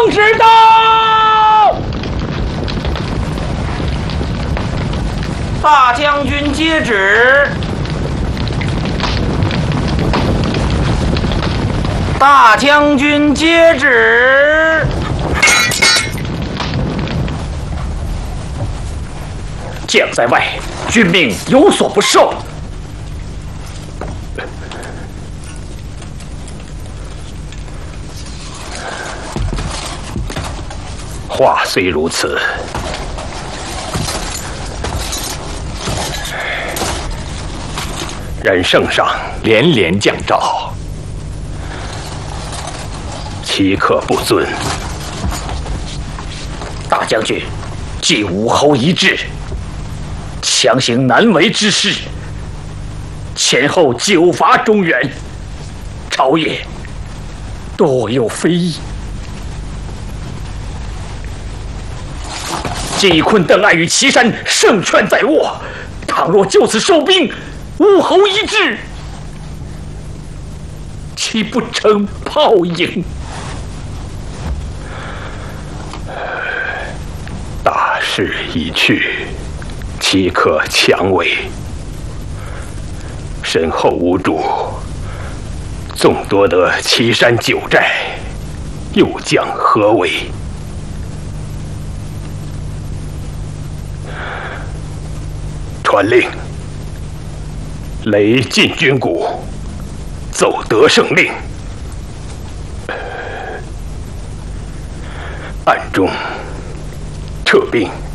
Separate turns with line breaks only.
将士到！大将军接旨。大将军接旨。将在外，军命有所不受。话虽如此，然圣上连连降诏，岂可不遵？大将军，继武侯遗志，强行难为之事，前后久伐中原，朝野多有非议。季坤邓艾于岐山，胜券在握。倘若就此收兵，武侯遗志，岂不成泡影？大势已去，岂可强为？身后无主，纵夺得岐山九寨，又将何为？传令，雷进军鼓，奏得胜令。暗中撤兵。